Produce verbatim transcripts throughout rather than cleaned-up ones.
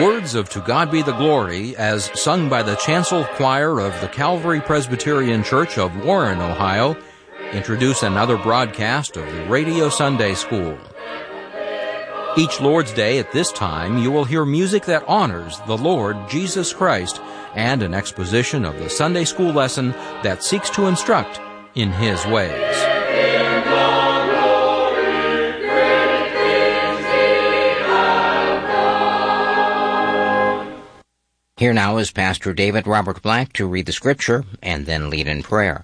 words of To God Be the Glory, as sung by the Chancel Choir of the Calvary Presbyterian Church of Warren, Ohio, introduce another broadcast of the Radio Sunday School. Each Lord's Day at this time, you will hear music that honors the Lord Jesus Christ and an exposition of the Sunday school lesson that seeks to instruct in His ways. Here now is Pastor David Robert Black to read the Scripture and then lead in prayer.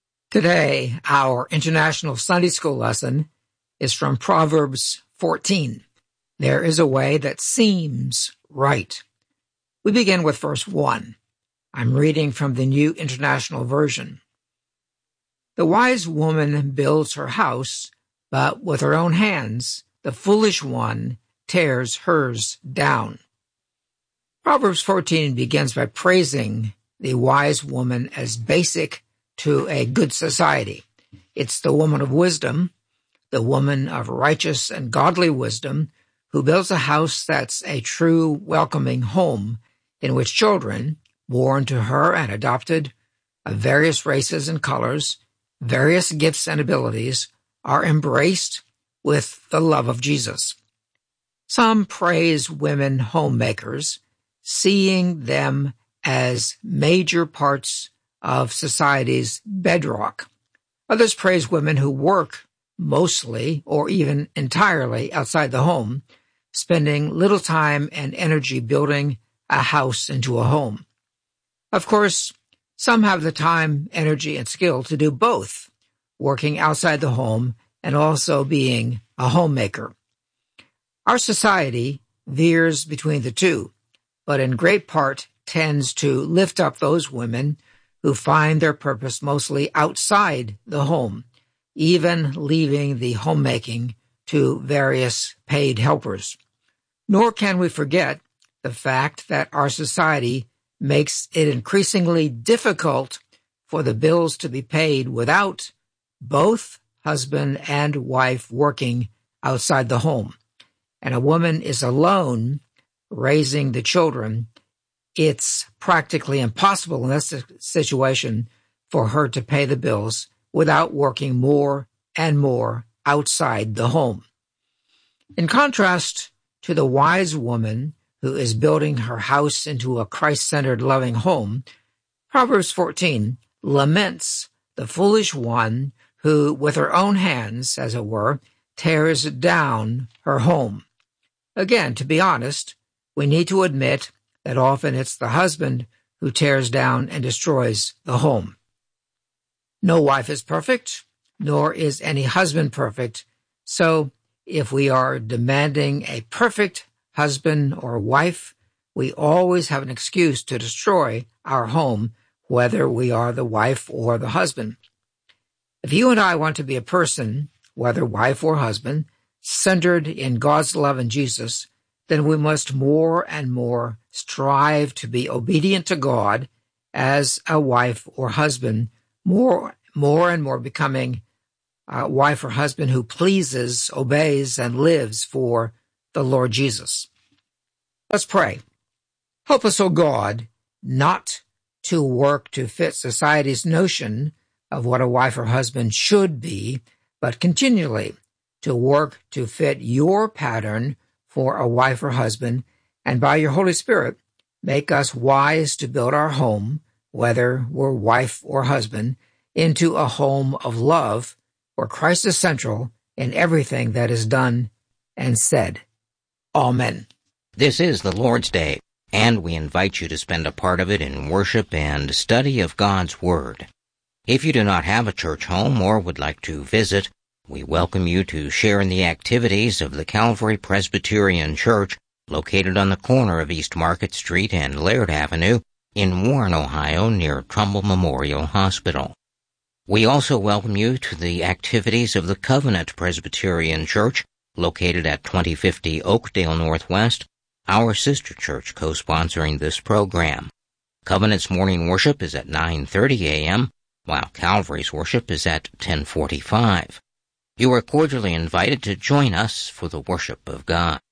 Today, our International Sunday School lesson is from Proverbs fourteen. There is a way that seems right. We begin with verse one. I'm reading from the New International Version. The wise woman builds her house, but with her own hands, the foolish one tears hers down. Proverbs fourteen begins by praising the wise woman as basic to a good society. It's the woman of wisdom, the woman of righteous and godly wisdom, who builds a house that's a true welcoming home in which children, born to her and adopted, of various races and colors, various gifts and abilities, are embraced with the love of Jesus. Some praise women homemakers, seeing them as major parts of society's bedrock. Others praise women who work mostly or even entirely outside the home, spending little time and energy building a house into a home. Of course, some have the time, energy, and skill to do both, working outside the home and also being a homemaker. Our society veers between the two, but in great part tends to lift up those women who find their purpose mostly outside the home, even leaving the homemaking to various paid helpers. Nor can we forget the fact that our society makes it increasingly difficult for the bills to be paid without both husband and wife working outside the home. And a woman is alone raising the children. It's practically impossible in this situation for her to pay the bills without working more and more outside the home. In contrast to the wise woman who is building her house into a Christ-centered loving home, Proverbs fourteen laments the foolish one who, with her own hands, as it were, tears down her home. Again, to be honest, we need to admit that often it's the husband who tears down and destroys the home. No wife is perfect, nor is any husband perfect. So if we are demanding a perfect husband or wife, we always have an excuse to destroy our home, whether we are the wife or the husband. If you and I want to be a person, whether wife or husband, centered in God's love and Jesus, then we must more and more strive to be obedient to God as a wife or husband, more, more and more becoming a wife or husband who pleases, obeys, and lives for the Lord Jesus. Let's pray. Help us, O God, not to work to fit society's notion of what a wife or husband should be, but continually to work to fit your pattern for a wife or husband, and by your Holy Spirit, make us wise to build our home, whether we're wife or husband, into a home of love where Christ is central in everything that is done and said. Amen. This is the Lord's Day, and we invite you to spend a part of it in worship and study of God's Word. If you do not have a church home or would like to visit, we welcome you to share in the activities of the Calvary Presbyterian Church, located on the corner of East Market Street and Laird Avenue in Warren, Ohio, near Trumbull Memorial Hospital. We also welcome you to the activities of the Covenant Presbyterian Church, located at twenty fifty Oakdale Northwest, our sister church co-sponsoring this program. Covenant's morning worship is at nine thirty a.m., while Calvary's worship is at ten forty-five. You are cordially invited to join us for the worship of God.